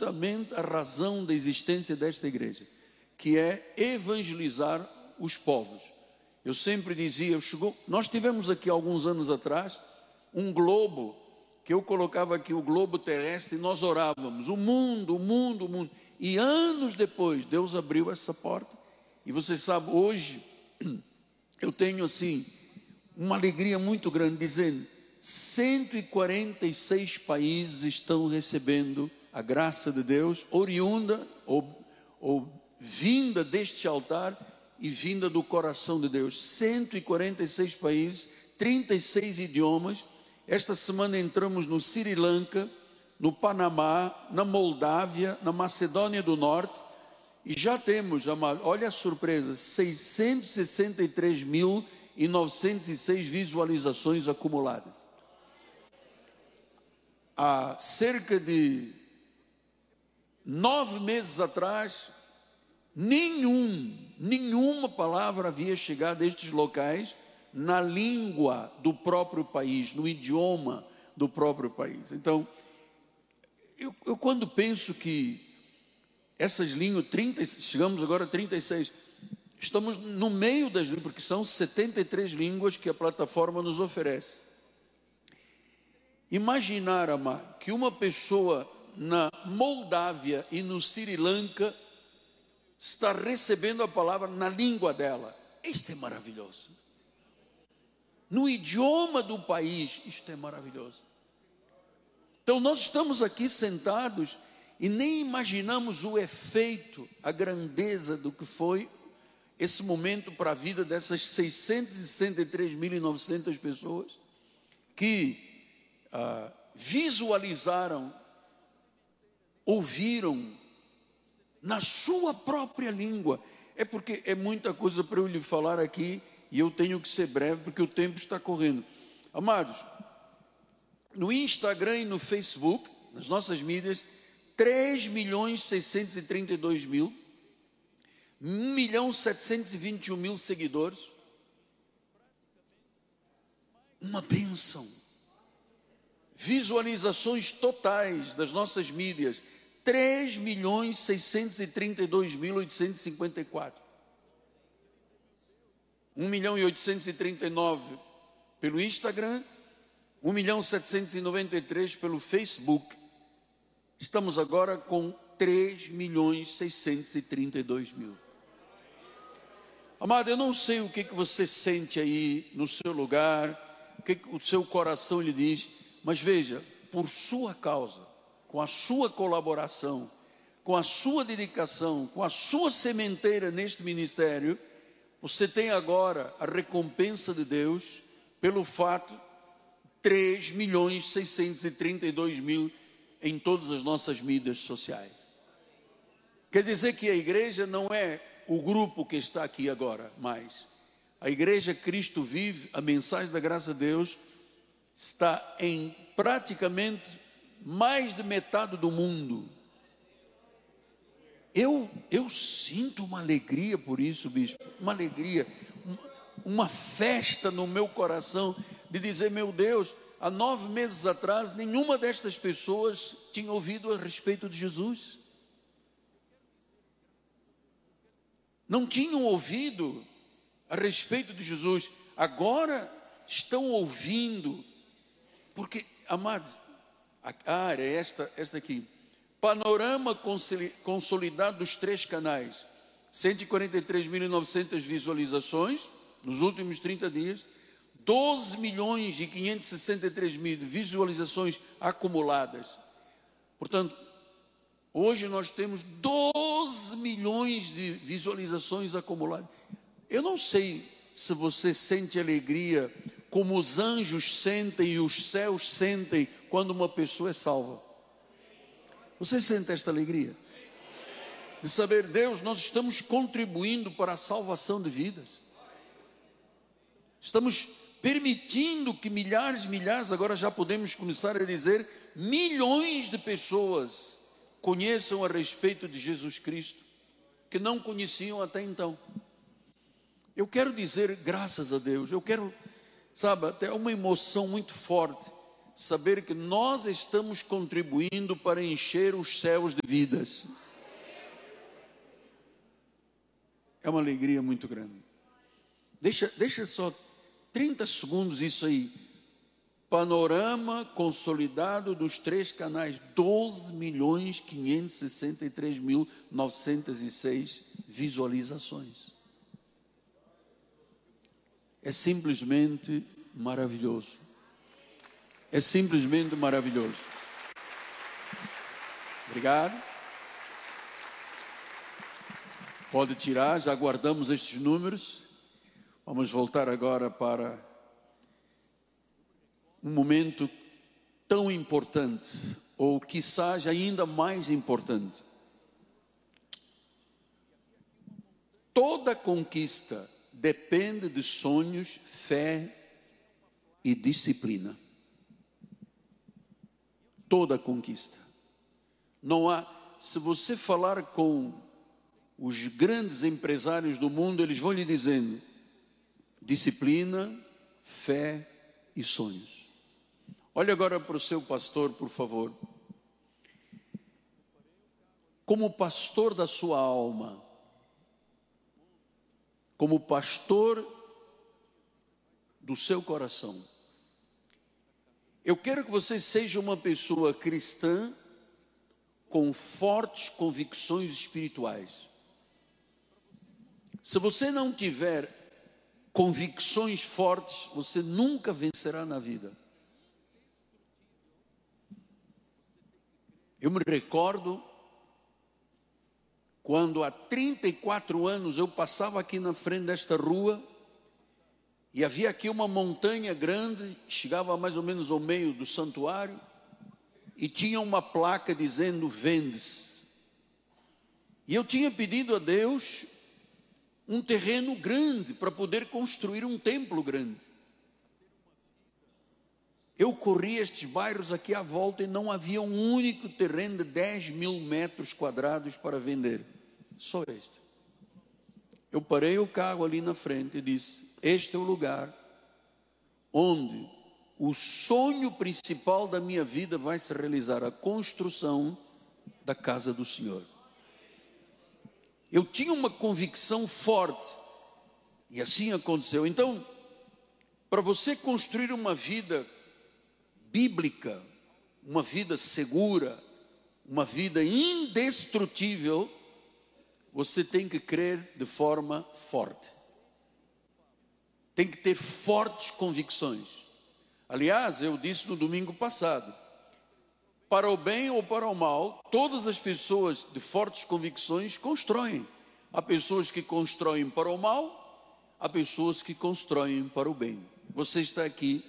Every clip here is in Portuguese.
absolutamente a razão da existência desta igreja, que é evangelizar os povos. Eu sempre dizia, nós tivemos aqui alguns anos atrás um globo, que eu colocava aqui o globo terrestre, e nós orávamos, o mundo, o mundo, o mundo. E anos depois, Deus abriu essa porta. E você sabe, hoje, eu tenho assim, uma alegria muito grande, dizendo, 146 países estão recebendo a graça de Deus, oriunda ou vinda deste altar e vinda do coração de Deus. 146 países, 36 idiomas. Esta semana entramos no Sri Lanka, no Panamá, na Moldávia, na Macedônia do Norte, e já temos, olha a surpresa, 663.906 visualizações acumuladas. Há cerca de 9 meses atrás, nenhuma palavra havia chegado a estes locais na língua do próprio país, no idioma do próprio país. Então, eu quando penso que essas línguas, chegamos agora a 36, estamos no meio das línguas, porque são 73 línguas que a plataforma nos oferece. Imaginar, amado, que uma pessoa na Moldávia e no Sri Lanka está recebendo a palavra na língua dela. Isto é maravilhoso. No idioma do país, isto é maravilhoso. Então nós estamos aqui sentados e nem imaginamos o efeito, a grandeza do que foi esse momento para a vida dessas 663.900 pessoas que visualizaram, ouviram na sua própria língua. É porque é muita coisa para eu lhe falar aqui e eu tenho que ser breve porque o tempo está correndo. Amados, no Instagram e no Facebook, nas nossas mídias, 3.632.000, 1.721.000 seguidores. Uma bênção. Visualizações totais das nossas mídias, 3.632.854. 1.839.000 pelo Instagram, 1.793.000 pelo Facebook. Estamos agora com 3.632.000. Amado, eu não sei o que você sente aí no seu lugar, o que o seu coração lhe diz, mas veja, por sua causa, com a sua colaboração, com a sua dedicação, com a sua sementeira neste ministério, você tem agora a recompensa de Deus pelo fato 3.632.000 em todas as nossas mídias sociais. Quer dizer que a igreja não é o grupo que está aqui agora, mais. A igreja Cristo Vive, a mensagem da graça de Deus, está em praticamente mais de metade do mundo. Eu sinto uma alegria por isso, bispo, uma alegria, uma festa no meu coração, de dizer, meu Deus, há 9 meses atrás, nenhuma destas pessoas tinha ouvido a respeito de Jesus. Não tinham ouvido a respeito de Jesus. Agora estão ouvindo. Porque, amados, a área é esta aqui. Panorama consolidado dos 3 canais. 143.900 visualizações nos últimos 30 dias. 12.563.000 visualizações acumuladas. Portanto, hoje nós temos 12 milhões de visualizações acumuladas. Eu não sei se você sente alegria como os anjos sentem e os céus sentem quando uma pessoa é salva. Você sente esta alegria? De saber, Deus, nós estamos contribuindo para a salvação de vidas. Estamos permitindo que milhares, agora já podemos começar a dizer, milhões de pessoas conheçam a respeito de Jesus Cristo, que não conheciam até então. Eu quero dizer graças a Deus, eu quero, sabe, até uma emoção muito forte, saber que nós estamos contribuindo para encher os céus de vidas. É uma alegria muito grande. Deixa só 30 segundos isso aí. Panorama consolidado dos 3 canais, 12.563.906 visualizações. É simplesmente maravilhoso. É simplesmente maravilhoso. Obrigado. Pode tirar, já guardamos estes números. Vamos voltar agora para um momento tão importante, ou quiçá ainda mais importante. Toda conquista depende de sonhos, fé e disciplina. Toda conquista. Não há, se você falar com os grandes empresários do mundo, eles vão lhe dizendo disciplina, fé e sonhos. Olhe agora para o seu pastor, por favor. Como pastor da sua alma, como pastor do seu coração, eu quero que você seja uma pessoa cristã com fortes convicções espirituais. Se você não tiver convicções fortes, você nunca vencerá na vida. Eu me recordo quando há 34 anos eu passava aqui na frente desta rua e havia aqui uma montanha grande, chegava mais ou menos ao meio do santuário e tinha uma placa dizendo vende-se. E eu tinha pedido a Deus um terreno grande para poder construir um templo grande. Eu corri estes bairros aqui à volta e não havia um único terreno de 10.000 metros quadrados para vender. Só este. Eu parei o carro ali na frente e disse: este é o lugar onde o sonho principal da minha vida vai se realizar, a construção da casa do Senhor. Eu tinha uma convicção forte e assim aconteceu. Então, para você construir uma vida bíblica, uma vida segura, uma vida indestrutível, você tem que crer de forma forte. Tem que ter fortes convicções. Aliás, eu disse no domingo passado, para o bem ou para o mal, todas as pessoas de fortes convicções constroem. Há pessoas que constroem para o mal, há pessoas que constroem para o bem. Você está aqui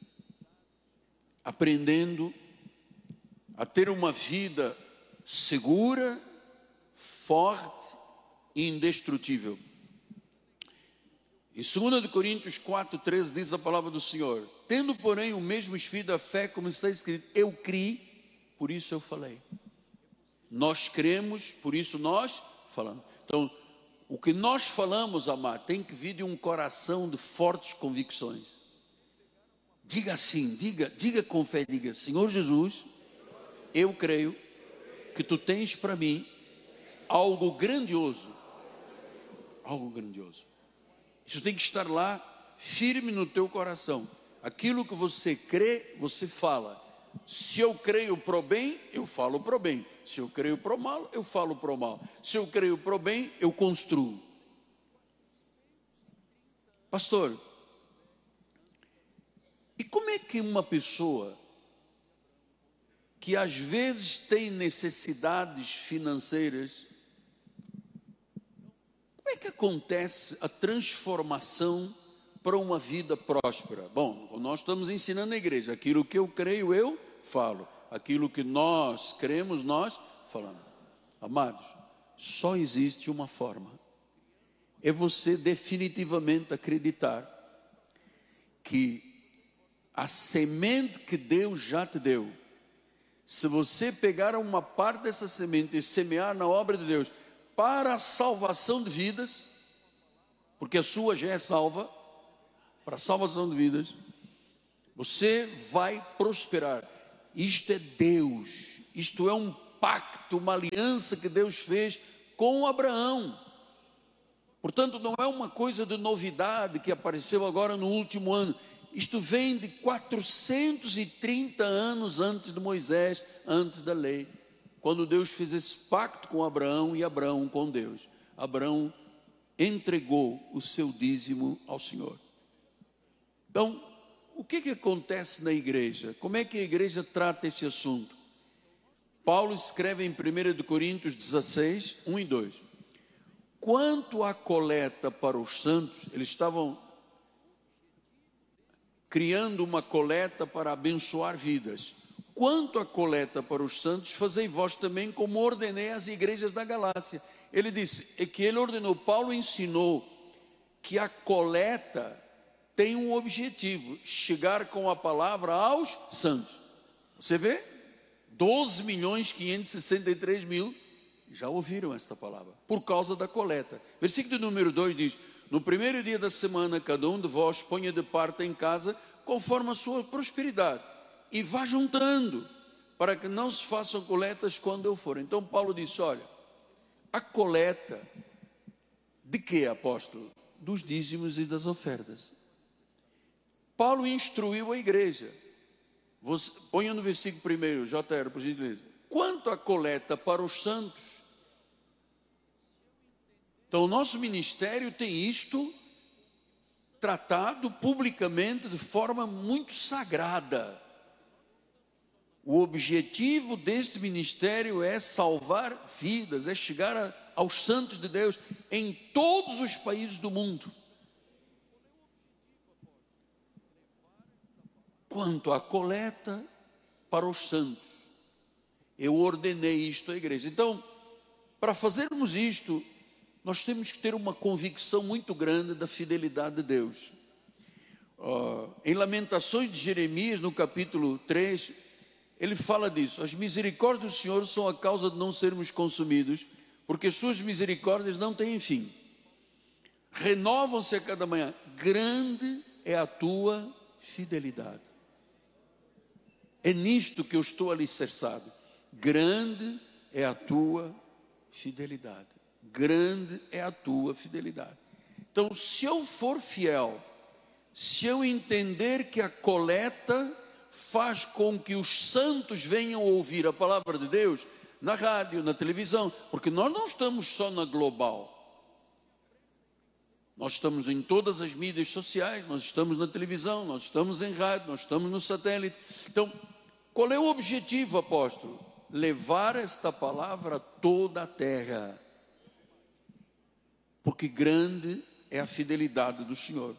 aprendendo a ter uma vida segura, forte e indestrutível. Em 2 Coríntios 4:13 diz a palavra do Senhor: tendo, porém, o mesmo espírito da fé, como está escrito, eu criei, por isso eu falei. Nós cremos, por isso nós falamos. Então, o que nós falamos, amado, tem que vir de um coração de fortes convicções. Diga assim, diga com fé, diga: Senhor Jesus, eu creio que Tu tens para mim algo grandioso. Algo grandioso. Isso tem que estar lá, firme no teu coração. Aquilo que você crê, você fala. Se eu creio para o bem, eu falo para o bem. Se eu creio para o mal, eu falo para o mal. Se eu creio para o bem, eu construo. Pastor, e como é que uma pessoa que às vezes tem necessidades financeiras, como é que acontece a transformação para uma vida próspera? Bom, nós estamos ensinando na igreja, aquilo que eu creio, eu falo. Aquilo que nós cremos, nós falamos. Amados, só existe uma forma. É você definitivamente acreditar que a semente que Deus já te deu, se você pegar uma parte dessa semente e semear na obra de Deus para a salvação de vidas, porque a sua já é salva, para a salvação de vidas, Você vai prosperar. Isto é Deus. Isto é um pacto, uma aliança que Deus fez com Abraão. Portanto, não é uma coisa de novidade que apareceu agora no último ano. Isto vem de 430 anos antes de Moisés, antes da lei, quando Deus fez esse pacto com Abraão e Abraão com Deus. Abraão entregou o seu dízimo ao Senhor. Então, o que acontece na igreja? Como é que a igreja trata esse assunto? Paulo escreve em 1 Coríntios 16, 1 e 2. Quanto à coleta para os santos, eles estavam criando uma coleta para abençoar vidas. Quanto à coleta para os santos, fazei vós também como ordenei às igrejas da Galácia. Ele disse, é que ele ordenou, Paulo ensinou que a coleta tem um objetivo, chegar com a palavra aos santos. Você vê? 12.563.000 já ouviram esta palavra, por causa da coleta. Versículo número 2 diz, no primeiro dia da semana, cada um de vós ponha de parte em casa, conforme a sua prosperidade, e vá juntando, para que não se façam coletas quando eu for. Então Paulo disse, olha, a coleta, de que, apóstolo? Dos dízimos e das ofertas. Paulo instruiu a igreja. Você, ponha no versículo 1, JR, por gentileza. Quanto à coleta para os santos. Então, o nosso ministério tem isto tratado publicamente de forma muito sagrada. O objetivo deste ministério é salvar vidas, é chegar aos santos de Deus em todos os países do mundo. Quanto à coleta para os santos, eu ordenei isto à igreja. Então, para fazermos isto, nós temos que ter uma convicção muito grande da fidelidade de Deus. Em Lamentações de Jeremias, no capítulo 3, ele fala disso. As misericórdias do Senhor são a causa de não sermos consumidos, porque suas misericórdias não têm fim. Renovam-se a cada manhã. Grande é a tua fidelidade. É nisto que eu estou alicerçado. Grande é a tua fidelidade. Grande é a tua fidelidade. Então, se eu for fiel, se eu entender que a coleta faz com que os santos venham ouvir a palavra de Deus na rádio, na televisão, porque nós não estamos só na global. Nós estamos em todas as mídias sociais, nós estamos na televisão, nós estamos em rádio, nós estamos no satélite. Então, qual é o objetivo, apóstolo? Levar esta palavra a toda a terra. Porque grande é a fidelidade do Senhor.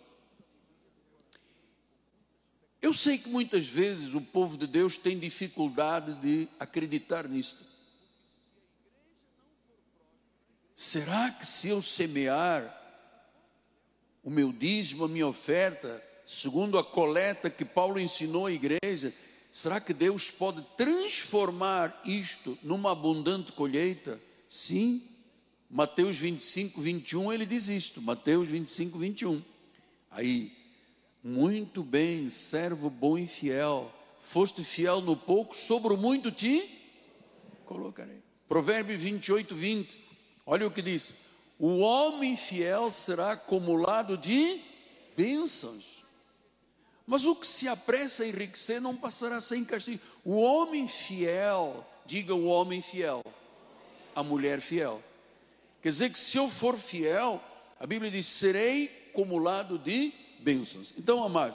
Eu sei que muitas vezes o povo de Deus tem dificuldade de acreditar nisto. Será que se eu semear o meu dízimo, a minha oferta, segundo a coleta que Paulo ensinou à igreja, será que Deus pode transformar isto numa abundante colheita? Sim. Mateus 25, 21, ele diz isto. Mateus 25, 21. Aí, muito bem, servo bom e fiel. Foste fiel no pouco, sobre o muito te colocarei. Provérbios 28, 20. Olha o que diz. O homem fiel será acumulado de bênçãos. Mas o que se apressa a enriquecer não passará sem castigo. O homem fiel, diga o homem fiel, a mulher fiel. Quer dizer que se eu for fiel, a Bíblia diz, serei acumulado de bênçãos. Então, amado,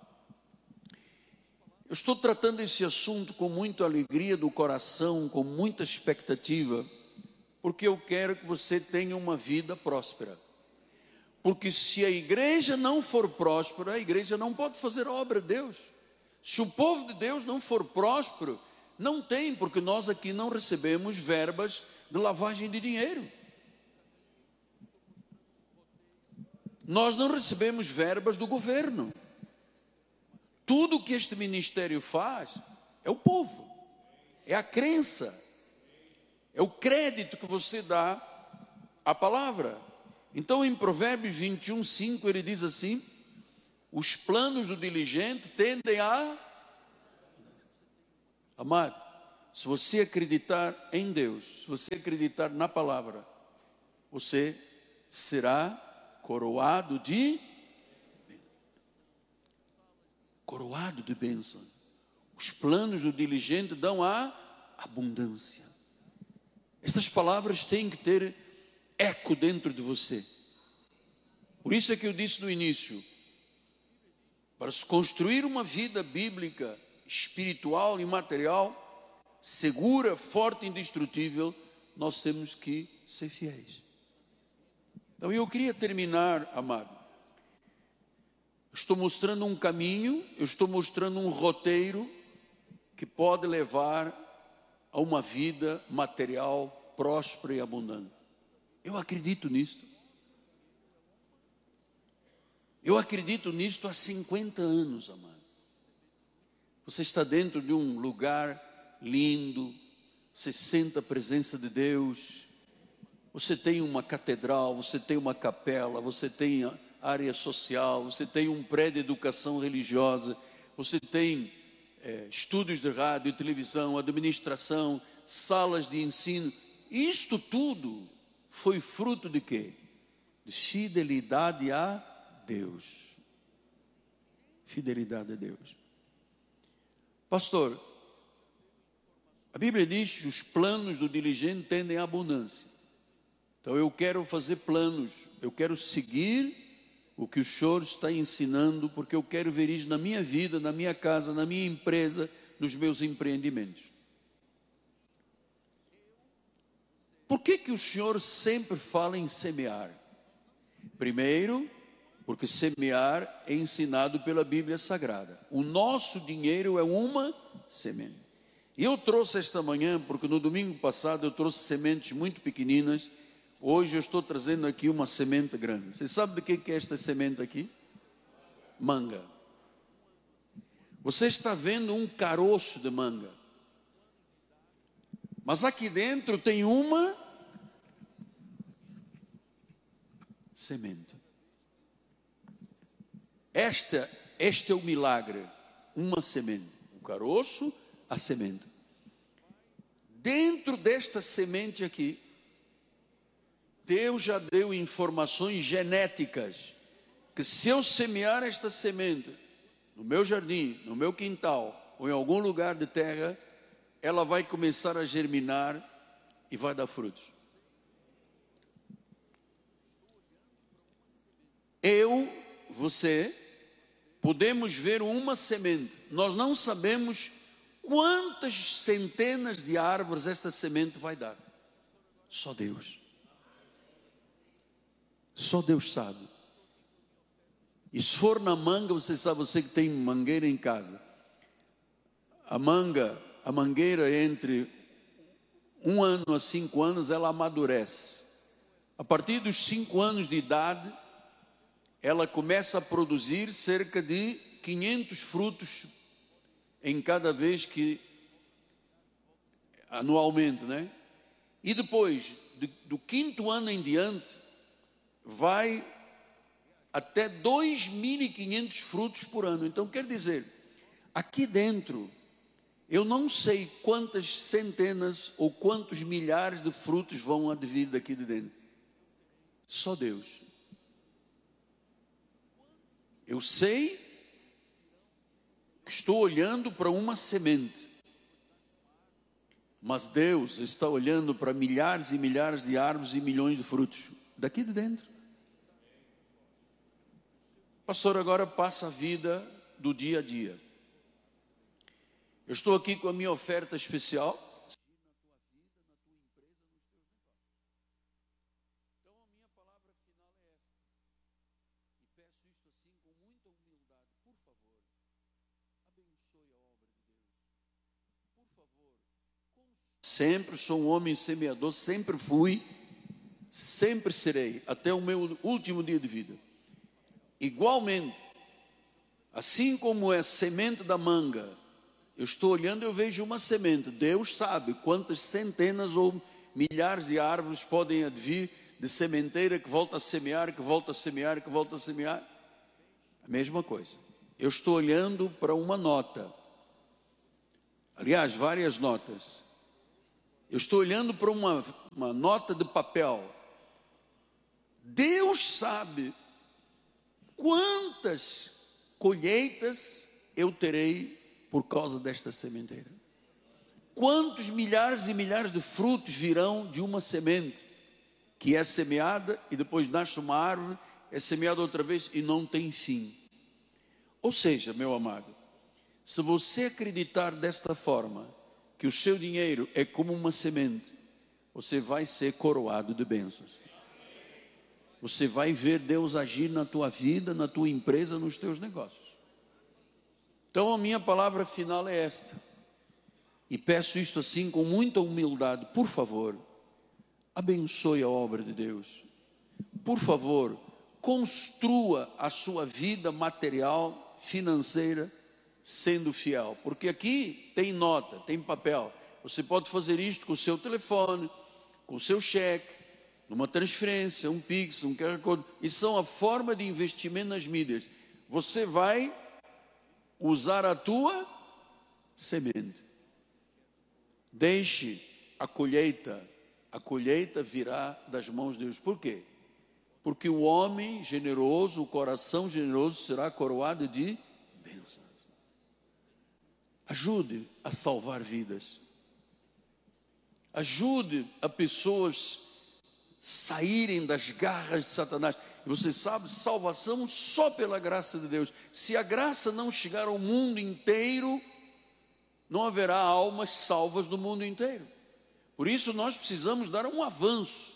eu estou tratando esse assunto com muita alegria do coração, com muita expectativa, porque eu quero que você tenha uma vida próspera. Porque se a igreja não for próspera, a igreja não pode fazer a obra de Deus. Se o povo de Deus não for próspero, não tem, porque nós aqui não recebemos verbas de lavagem de dinheiro. Nós não recebemos verbas do governo. Tudo que este ministério faz é o povo, é a crença, é o crédito que você dá à palavra. Então, em Provérbios 21, 5, ele diz assim: Os planos do diligente tendem a... Amado, se você acreditar em Deus, se você acreditar na palavra, você será coroado de bênção. Os planos do diligente dão a abundância. Estas palavras têm que ter eco dentro de você. Por isso é que eu disse no início, para se construir uma vida bíblica, espiritual e material, segura, forte e indestrutível, nós temos que ser fiéis. Então eu queria terminar, amado. Estou mostrando um caminho, eu estou mostrando um roteiro que pode levar a uma vida material próspera e abundante. Eu acredito nisto. Eu acredito nisto há 50 anos, amado. Você está dentro de um lugar lindo, você sente a presença de Deus, você tem uma catedral, você tem uma capela, você tem área social, você tem um prédio de educação religiosa, você tem estúdios de rádio e televisão, administração, salas de ensino. Isto tudo foi fruto de quê? De fidelidade a Deus. Fidelidade a Deus. Pastor, a Bíblia diz que os planos do diligente tendem à abundância. Então eu quero fazer planos, eu quero seguir o que o Senhor está ensinando, porque eu quero ver isso na minha vida, na minha casa, na minha empresa, nos meus empreendimentos. Por que o Senhor sempre fala em semear? Primeiro, porque semear é ensinado pela Bíblia Sagrada. O nosso dinheiro é uma semente. E eu trouxe esta manhã, porque no domingo passado eu trouxe sementes muito pequeninas. Hoje eu estou trazendo aqui uma semente grande. Você sabe de que é esta semente aqui? Manga. Você está vendo um caroço de manga. Mas aqui dentro tem uma semente. Este é o milagre. Uma semente. O caroço, a semente. Dentro desta semente aqui, Deus já deu informações genéticas, que se eu semear esta semente no meu jardim, no meu quintal, ou em algum lugar de terra, ela vai começar a germinar e vai dar frutos. Eu, você, podemos ver uma semente. Nós não sabemos quantas centenas de árvores esta semente vai dar. Só Deus. Só Deus sabe. E se for na manga, você sabe, você que tem mangueira em casa. A mangueira entre 1 ano a 5 anos, ela amadurece. A partir dos 5 anos de idade, ela começa a produzir cerca de 500 frutos em cada vez que, anualmente, né? E depois, do 5º ano em diante, vai até 2.500 frutos por ano. Então, quer dizer, aqui dentro, eu não sei quantas centenas ou quantos milhares de frutos vão advir daqui de dentro. Só Deus. Eu sei que estou olhando para uma semente, mas Deus está olhando para milhares e milhares de árvores e milhões de frutos daqui de dentro. Pastor, agora passa a vida do dia a dia. Eu estou aqui com a minha oferta especial. Sempre sou um homem semeador, sempre fui, sempre serei, até o meu último dia de vida. Igualmente, assim como é a semente da manga, eu estou olhando e eu vejo uma semente. Deus sabe quantas centenas ou milhares de árvores podem advir de sementeira que volta a semear, que volta a semear, que volta a semear. A mesma coisa. Eu estou olhando para uma nota. Aliás, várias notas. Eu estou olhando para uma nota de papel. Deus sabe quantas colheitas eu terei por causa desta sementeira. Quantos milhares e milhares de frutos virão de uma semente que é semeada e depois nasce uma árvore, é semeada outra vez e não tem fim. Ou seja, meu amado, se você acreditar desta forma, que o seu dinheiro é como uma semente, você vai ser coroado de bênçãos. Você vai ver Deus agir na tua vida, na tua empresa, nos teus negócios. Então a minha palavra final é esta. E peço isto assim com muita humildade. Por favor, abençoe a obra de Deus. Por favor, construa a sua vida material, financeira, sendo fiel. Porque aqui tem nota, tem papel. Você pode fazer isto com o seu telefone, com o seu cheque, numa transferência, um Pix, um QR Code. Isso são a forma de investimento nas mídias. Você vai usar a tua semente. Deixe a colheita virá das mãos de Deus. Por quê? Porque o homem generoso, o coração generoso será coroado de bênçãos. Ajude a salvar vidas. Ajude a pessoas saírem das garras de Satanás. E você sabe, salvação só pela graça de Deus. Se a graça não chegar ao mundo inteiro, não haverá almas salvas no mundo inteiro. Por isso nós precisamos dar um avanço.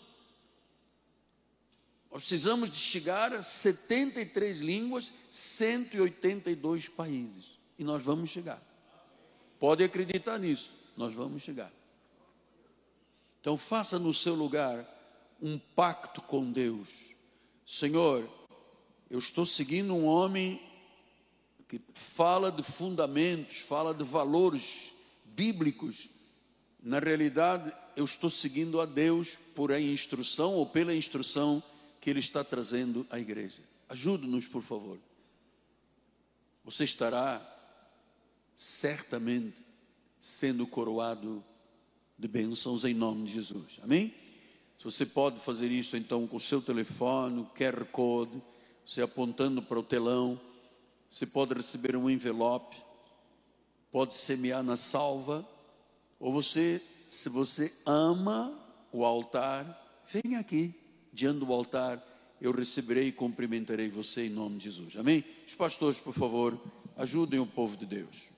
Nós precisamos de chegar a 73 línguas, 182 países. E nós vamos chegar. Pode acreditar nisso, nós vamos chegar. Então faça no seu lugar um pacto com Deus. Senhor, eu estou seguindo um homem que fala de fundamentos, fala de valores bíblicos. Na realidade, eu estou seguindo a Deus por a instrução ou pela instrução que Ele está trazendo à igreja. Ajude-nos, por favor. Você estará certamente sendo coroado de bênçãos em nome de Jesus. Amém? Se você pode fazer isso então com o seu telefone, o QR Code, você apontando para o telão, você pode receber um envelope, pode semear na salva, ou você, se você ama o altar, venha aqui, diante do altar, eu receberei e cumprimentarei você em nome de Jesus. Amém? Os pastores, por favor, ajudem o povo de Deus.